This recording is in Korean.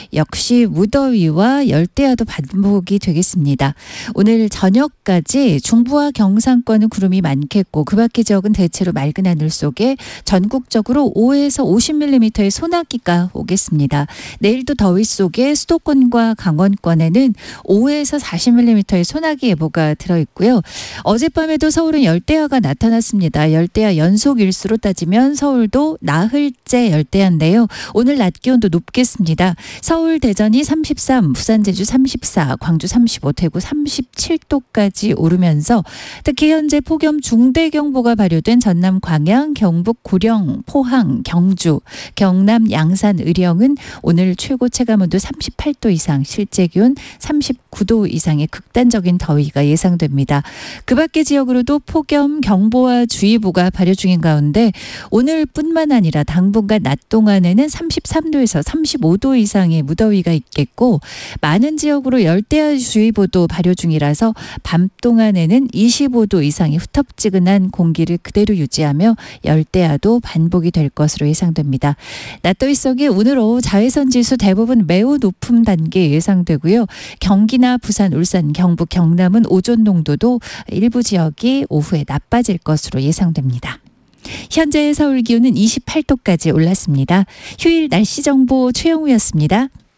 역시 무더위와 열대야도 반복이 되겠습니다. 오늘 저녁까지 중부와 경상권은 구름이 많겠고 그 밖의 지역은 대체로 맑은 하늘 속에 전국적으로 5에서 50mm의 소나기가 오겠습니다. 내일도 더위 속에 수도권과 강원권에는 5에서 40mm의 소나기 예보가 들어있고요. 어젯밤에도 서울은 열대야가 나타났습니다. 열대야 연속 일수로 따지면 서울도 나흘째 열대야인데요. 오늘 낮 기온도 높겠습니다. 서울, 대전이 33, 부산, 제주 34, 광주 35, 대구 37도까지 오르면서 특히 현재 폭염 중대경보가 발효된 전남 광양, 경북 고령, 포항, 경주, 경남 양산, 의령은 오늘 최고 체감온도 38도 이상, 실제 기온 39도 이상의 극단적인 더위가 예상됩니다. 그 밖의 지역으로도 폭염 경보와 주의보가 발효 중인 가운데 오늘뿐만 아니라 당분간 낮 동안에는 33도에서 35도 이상의 무더위가 있겠고 많은 지역으로 열대야주의보도 발효 중이라서 밤 동안에는 25도 이상의 후텁지근한 공기를 그대로 유지하며 열대야도 반복이 될 것으로 예상됩니다. 낮더위 속에 오늘 오후 자외선지수 대부분 매우 높은 단계 예상되고요. 경기나 부산, 울산, 경북, 경남은 오존 농도도 일부 지역이 오후에 나빠질 것으로 예상됩니다. 현재 서울 기온은 28도까지 올랐습니다. 휴일 날씨 정보 최영우였습니다.